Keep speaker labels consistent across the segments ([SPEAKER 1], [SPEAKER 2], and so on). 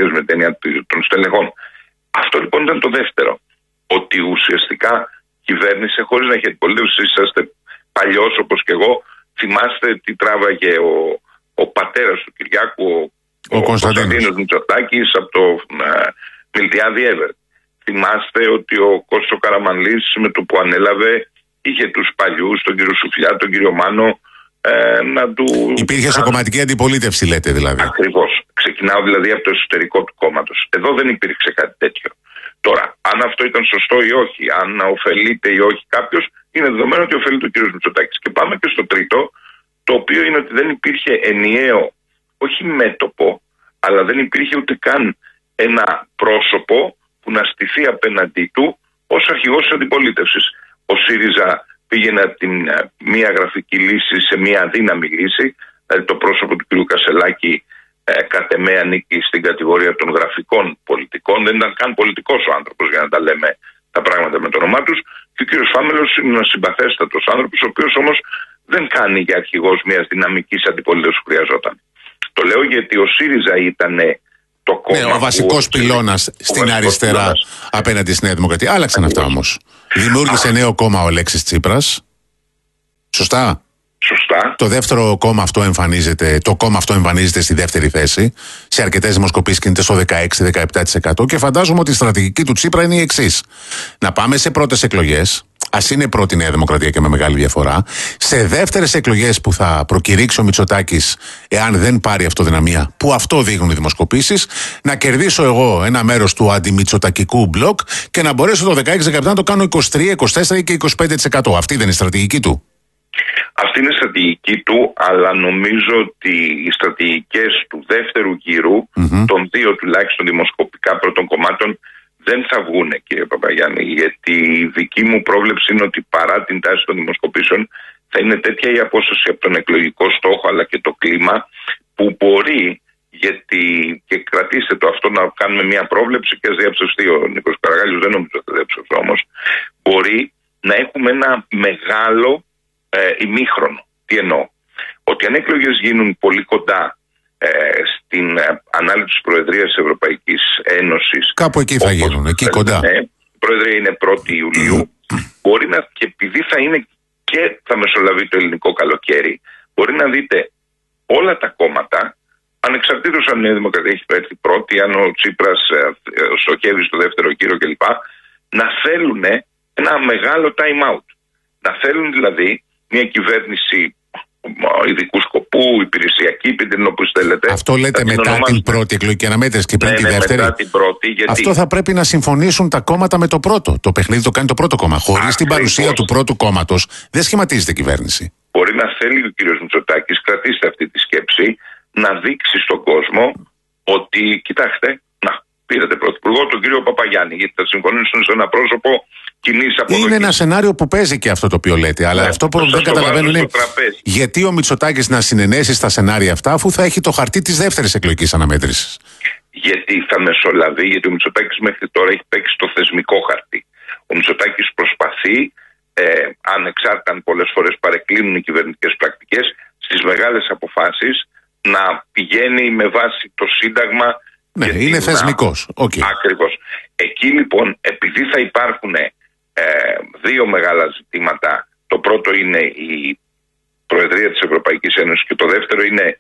[SPEAKER 1] δημοκρατίας με την έννοια των στελεχών. Αυτό λοιπόν ήταν το δεύτερο. Ότι ουσιαστικά κυβέρνησε χωρίς να έχει αντιπολίτευση. Είσαστε παλιός όπως και εγώ. Θυμάστε τι τράβαγε ο πατέρας του Κυριάκου, ο Κωνσταντίνος Μητσοτάκης, από το Μιλτιάδη Εύερ. Θυμάστε ότι ο Κώστος Καραμανλής με το που ανέλαβε είχε τους παλιούς, τον κύριο Σουφλιά, τον κύριο Μάνο, να του...
[SPEAKER 2] Υπήρχε σοκομματική αντιπολίτευση, λέτε δηλαδή.
[SPEAKER 1] Ακριβώς. Ξεκινάω δηλαδή από το εσωτερικό του κόμματος. Εδώ δεν υπήρξε κάτι τέτοιο. Τώρα, αν αυτό ήταν σωστό ή όχι, αν ωφελείται ή όχι κάποιος, είναι δεδομένο ότι ωφελείται ο κύριος Μητσοτάκης. Και πάμε και στο τρίτο, το οποίο είναι ότι δεν υπήρχε ενιαίο, όχι μέτωπο, αλλά δεν υπήρχε ούτε καν ένα πρόσωπο που να στηθεί απέναντί του ως αρχηγός της αντιπολίτευσης. Ο ΣΥΡΙΖΑ πήγαινε από την μία γραφική λύση σε μία αδύναμη λύση, δηλαδή το πρόσωπο του κ. Κασελάκη κατ' εμέ ανήκει στην κατηγορία των γραφικών πολιτικών. Δεν ήταν καν πολιτικός ο άνθρωπος, για να τα λέμε τα πράγματα με το όνομά τους. Και ο κ. Φάμελος είναι ένας συμπαθέστατος άνθρωπος, ο οποίος όμως δεν κάνει για αρχηγός μιας δυναμικής αντιπολίτευσης που χρειαζόταν. Το λέω γιατί ο ΣΥΡΙΖΑ ήταν το κόμμα.
[SPEAKER 2] Ο βασικός πυλώνας στην αριστερά απέναντι στη Νέα Δημοκρατία. Άλλαξαν αυτά όμως. Δημιούργησε νέο κόμμα ο Αλέξης Τσίπρας. Σωστά.
[SPEAKER 1] Σωστά.
[SPEAKER 2] Το δεύτερο κόμμα αυτό εμφανίζεται, το κόμμα αυτό εμφανίζεται στη δεύτερη θέση. Σε αρκετές δημοσκοπήσεις κινείται στο 16-17%. Και φαντάζομαι ότι η στρατηγική του Τσίπρα είναι η εξής. Να πάμε σε πρώτες εκλογές. Ας είναι πρώτη Νέα Δημοκρατία και με μεγάλη διαφορά. Σε δεύτερες εκλογές που θα προκηρύξει ο Μητσοτάκης, εάν δεν πάρει αυτοδυναμία, που αυτό δείχνουν οι δημοσκοπήσεις, να κερδίσω εγώ ένα μέρος του αντιμητσοτακικού μπλοκ και να μπορέσω το 16-17 να το κάνω 23, 24 και 25%. Αυτή δεν είναι η στρατηγική του.
[SPEAKER 1] Αυτή είναι η στρατηγική του, αλλά νομίζω ότι οι στρατηγικές του δεύτερου γύρου, των δύο τουλάχιστον δημοσκοπικά πρώτων κομμάτων, δεν θα βγούνε, κύριε Παπαγιάννη, γιατί η δική μου πρόβλεψη είναι ότι παρά την τάση των δημοσκοπήσεων θα είναι τέτοια η απόσταση από τον εκλογικό στόχο αλλά και το κλίμα που μπορεί, γιατί και κρατήστε το αυτό να κάνουμε μια πρόβλεψη και ας διαψευστεί ο Νίκος Καραγάλης, δεν νομίζω ότι θα διαψευστεί όμως, μπορεί να έχουμε ένα μεγάλο ημίχρονο. Τι εννοώ? Ότι αν εκλογές γίνουν πολύ κοντά στην ανάληψη της Προεδρίας της Ευρωπαϊκής Ένωσης,
[SPEAKER 2] κάπου εκεί θα γίνουν, εκεί κοντά.
[SPEAKER 1] Η Προεδρία είναι 1η Ιουλίου. Μπορεί να, και επειδή θα είναι και θα μεσολαβεί το ελληνικό καλοκαίρι, μπορεί να δείτε όλα τα κόμματα, ανεξαρτήτως αν η Νέα Δημοκρατία έχει έρθει πρώτη, αν ο Τσίπρας στοχεύει στο δεύτερο γύρο κλπ., να θέλουν ένα μεγάλο time out. Να θέλουν δηλαδή μια κυβέρνηση ειδικού σκοπού, υπηρεσιακή, πείτε όπως θέλετε.
[SPEAKER 2] Αυτό λέτε μετά την πρώτη εκλογική αναμέτρηση και πριν τη δεύτερη.
[SPEAKER 1] Μετά την πρώτη, γιατί...
[SPEAKER 2] Αυτό θα πρέπει να συμφωνήσουν τα κόμματα με το πρώτο. Το παιχνίδι το κάνει το πρώτο κόμμα. Χωρίς την παρουσία του πρώτου κόμματος δεν σχηματίζεται κυβέρνηση.
[SPEAKER 1] Μπορεί να θέλει ο κ. Μητσοτάκης, κρατήστε αυτή τη σκέψη, να δείξει στον κόσμο ότι, κοιτάξτε, να πήρατε πρωθυπουργό τον κύριο Παπαγιάννη, γιατί θα συμφωνήσουν σε ένα πρόσωπο κοινής αποδοχής.
[SPEAKER 2] Είναι ένα σενάριο που παίζει και αυτό το οποίο λέτε. Αλλά αυτό που δεν καταλαβαίνω είναι γιατί ο Μητσοτάκης να συνενέσει στα σενάρια αυτά, αφού θα έχει το χαρτί της δεύτερης εκλογικής αναμέτρησης.
[SPEAKER 1] Γιατί θα μεσολαβεί, γιατί ο Μητσοτάκης μέχρι τώρα έχει παίξει το θεσμικό χαρτί. Ο Μητσοτάκης προσπαθεί, ανεξάρτητα αν πολλές φορές παρεκκλίνουν οι κυβερνητικές πρακτικές, στις μεγάλες αποφάσεις να πηγαίνει με βάση το Σύνταγμα.
[SPEAKER 2] Ναι, είναι θεσμικός. Okay.
[SPEAKER 1] Ακριβώς. Εκεί λοιπόν, επειδή θα υπάρχουν δύο μεγάλα ζητήματα, το πρώτο είναι η Προεδρία της Ευρωπαϊκής Ένωσης και το δεύτερο είναι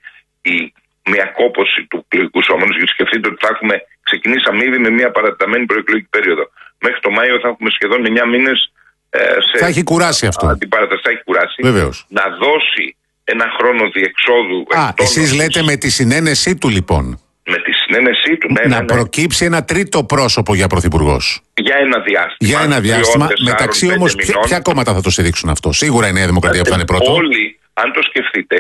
[SPEAKER 1] μια κόπωση του εκλογικού σώματος. Γιατί σκεφτείτε ότι ξεκινήσαμε ήδη με μια παρατεταμένη προεκλογική περίοδο. Μέχρι το Μάιο θα έχουμε σχεδόν 9 μήνες
[SPEAKER 2] θα έχει κουράσει αυτό.
[SPEAKER 1] Αντιπαράταση, θα έχει κουράσει.
[SPEAKER 2] Βεβαίως.
[SPEAKER 1] Να δώσει ένα χρόνο διεξόδου.
[SPEAKER 2] Εσείς λέτε με τη συνένεσή του λοιπόν.
[SPEAKER 1] Με τη συνένεσή του,
[SPEAKER 2] να προκύψει ένα τρίτο πρόσωπο για πρωθυπουργός.
[SPEAKER 1] Για ένα διάστημα.
[SPEAKER 2] Για ένα διάστημα. Μεταξύ όμως, ποια κόμματα θα το στηρίξουν αυτό? Σίγουρα η Νέα Δημοκρατία που θα είναι πρώτο.
[SPEAKER 1] Όλοι, αν το σκεφτείτε,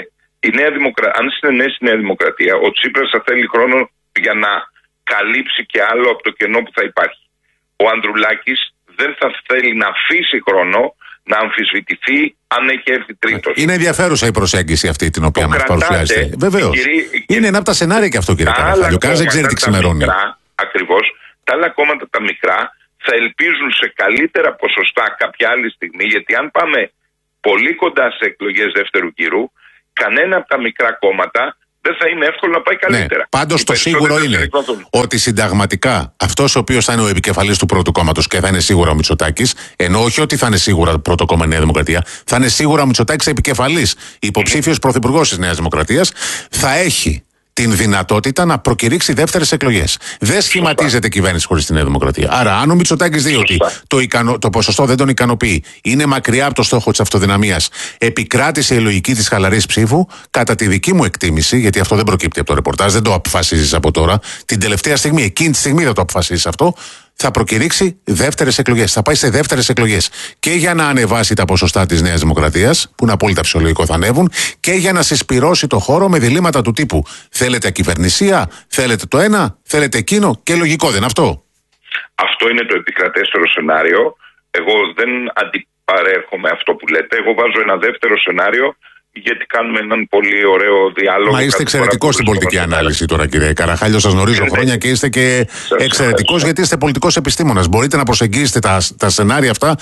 [SPEAKER 1] αν συνενέσει η Νέα Δημοκρατία, ο Τσίπρας θα θέλει χρόνο για να καλύψει και άλλο από το κενό που θα υπάρχει. Ο Ανδρουλάκης δεν θα θέλει να αφήσει χρόνο να αμφισβητηθεί αν έχει έρθει τρίτος.
[SPEAKER 2] Είναι ενδιαφέρουσα η προσέγγιση αυτή την οποία μας παρουσιάζεται. Βεβαίως. Είναι ένα από τα σενάρια και αυτό, κύριε Καραφάλιο. Κανείς δεν ξέρει τι ξημερώνει.
[SPEAKER 1] Ακριβώς. Τα άλλα κόμματα τα μικρά θα ελπίζουν σε καλύτερα ποσοστά κάποια άλλη στιγμή, γιατί αν πάμε πολύ κοντά σε εκλογές δεύτερου γύρου, κανένα από τα μικρά κόμματα δεν θα είναι εύκολο να πάει καλύτερα.
[SPEAKER 2] Ναι, πάντως το σίγουρο είναι ότι συνταγματικά αυτός ο οποίος θα είναι ο επικεφαλής του πρώτου κόμματος και θα είναι σίγουρα ο Μητσοτάκης, ενώ όχι ότι θα είναι σίγουρα πρώτο κόμμα Νέα Δημοκρατία, θα είναι σίγουρα ο Μητσοτάκης επικεφαλής, υποψήφιος πρωθυπουργός της Νέας Δημοκρατίας, θα έχει την δυνατότητα να προκηρύξει δεύτερες εκλογές. Δεν σχηματίζεται κυβέρνηση χωρίς τη Νέα Δημοκρατία. Άρα, αν ο Μητσοτάκης δει ότι το ποσοστό δεν τον ικανοποιεί, είναι μακριά από το στόχο της αυτοδυναμίας, επικράτησε η λογική της χαλαρής ψήφου, κατά τη δική μου εκτίμηση, γιατί αυτό δεν προκύπτει από το ρεπορτάζ, δεν το αποφασίζεις από τώρα, την τελευταία στιγμή, εκείνη τη στιγμή θα το αποφασίσεις αυτό, θα προκηρύξει δεύτερες εκλογές. Θα πάει σε δεύτερες εκλογές. Και για να ανεβάσει τα ποσοστά της Νέας Δημοκρατίας, που είναι απόλυτα φυσιολογικό θα ανέβουν, και για να συσπυρώσει το χώρο με διλήμματα του τύπου. Θέλετε ακυβερνησία, θέλετε το ένα, θέλετε εκείνο, και λογικό δεν είναι αυτό.
[SPEAKER 1] Αυτό είναι το επικρατέστερο σενάριο. Εγώ δεν αντιπαρέρχομαι αυτό που λέτε. Εγώ βάζω ένα δεύτερο σενάριο, γιατί κάνουμε έναν πολύ ωραίο διάλογο.
[SPEAKER 2] Μα είστε εξαιρετικός στην πολιτική ανάλυση τώρα, κύριε Καραχάλιο. Σας γνωρίζω χρόνια και είστε και εξαιρετικός, γιατί είστε πολιτικός επιστήμονας. Μπορείτε να προσεγγίσετε τα σενάρια αυτά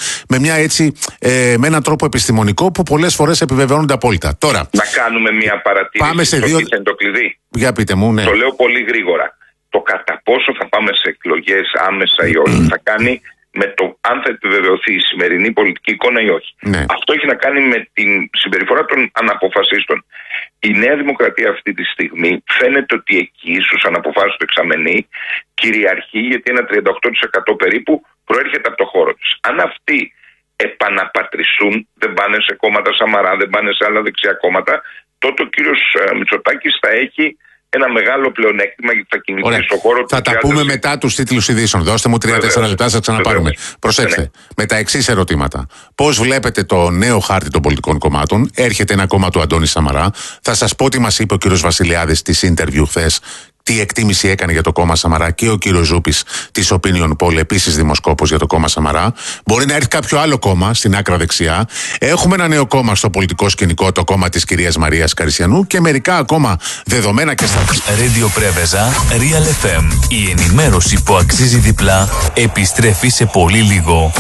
[SPEAKER 2] με έναν τρόπο επιστημονικό που πολλές φορές επιβεβαιώνονται απόλυτα. Τώρα,
[SPEAKER 1] να κάνουμε μια παρατήρηση.
[SPEAKER 2] Πάμε σε δύο.
[SPEAKER 1] Είναι το κλειδί.
[SPEAKER 2] Για πείτε μου, ναι.
[SPEAKER 1] Το λέω πολύ γρήγορα. Το κατά πόσο θα πάμε σε εκλογές άμεσα ή όχι θα κάνει με το αν θα επιβεβαιωθεί η σημερινή πολιτική εικόνα ή όχι.
[SPEAKER 2] Ναι.
[SPEAKER 1] Αυτό έχει να κάνει με την συμπεριφορά των αναποφασίστων. Η Νέα Δημοκρατία αυτή τη στιγμή φαίνεται ότι εκεί στους αναποφάσεις του εξαμενή κυριαρχεί, γιατί ένα 38% περίπου προέρχεται από το χώρο της. Αν αυτοί επαναπατριστούν, δεν πάνε σε κόμματα Σαμαρά, δεν πάνε σε άλλα δεξιά κόμματα, τότε ο κύριος Μητσοτάκης θα έχει ένα μεγάλο πλεονέκτημα, γιατί θα κινηθεί στον χώρο του.
[SPEAKER 2] Θα τα πούμε μετά τους τίτλους ειδήσεων. Δώστε μου 3-4 λεπτά, σας ξαναπάρουμε. Προσέξτε, με τα εξής ερωτήματα. Πώς βλέπετε το νέο χάρτη των πολιτικών κομμάτων? Έρχεται ένα κόμμα του Αντώνη Σαμαρά. Θα σας πω τι μας είπε ο κύριος Βασιλιάδης στη interview χθες. Τι εκτίμηση έκανε για το κόμμα Σαμαρά, και ο κύριος Ζούπης της Opinion Poll, επίσης δημοσκόπος για το κόμμα Σαμαρά. Μπορεί να έρθει κάποιο άλλο κόμμα στην άκρα δεξιά. Έχουμε ένα νέο κόμμα στο πολιτικό σκηνικό, το κόμμα της κυρίας Μαρίας Καρισιανού, και μερικά ακόμα δεδομένα και στατιστικά.
[SPEAKER 3] Radio Πρέβεζα, Real FM. Η ενημέρωση που αξίζει διπλά επιστρέφει σε πολύ λίγο.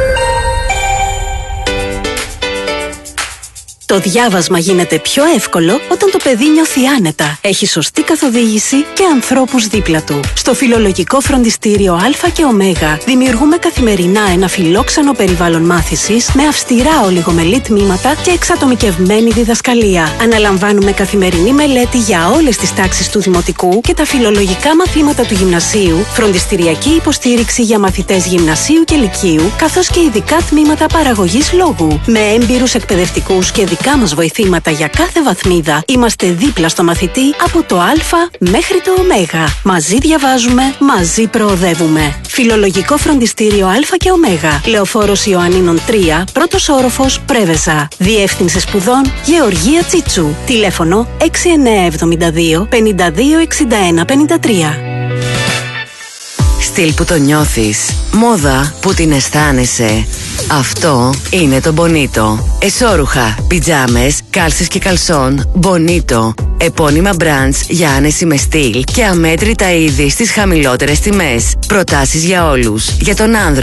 [SPEAKER 4] Το διάβασμα γίνεται πιο εύκολο όταν το παιδί νιώθει άνετα, έχει σωστή καθοδήγηση και ανθρώπους δίπλα του. Στο Φιλολογικό Φροντιστήριο Α και Ω δημιουργούμε καθημερινά ένα φιλόξενο περιβάλλον μάθησης με αυστηρά ολιγομελή τμήματα και εξατομικευμένη διδασκαλία. Αναλαμβάνουμε καθημερινή μελέτη για όλες τις τάξεις του δημοτικού και τα φιλολογικά μαθήματα του γυμνασίου, φροντιστηριακή υποστήριξη για μαθητές γυμνασίου και λυκείου, καθώς και ειδικά τμήματα παραγωγής λόγου. Με έμπειρους εκπαιδευτικούς και δικά μας βοηθήματα για κάθε βαθμίδα, είμαστε δίπλα στο μαθητή από το Α μέχρι το Ω. Μαζί διαβάζουμε, μαζί προοδεύουμε. Φιλολογικό Φροντιστήριο Α και Ω. Λεωφόρος Ιωαννίνων 3, πρώτος όροφος, Πρέβεζα. Διεύθυνση σπουδών Γεωργία Τσίτσου. Τηλέφωνο 6972 52 61 53.
[SPEAKER 5] Στυλ που το νιώθεις, μόδα που την αισθάνεσαι. Αυτό είναι το Bonito. Εσώρουχα, πιτζάμες, κάλσες και καλσόν Bonito. Επώνυμα brands για άνεση με στυλ και αμέτρητα είδη στις χαμηλότερες τιμές. Προτάσεις για όλους. Για τον άνδρα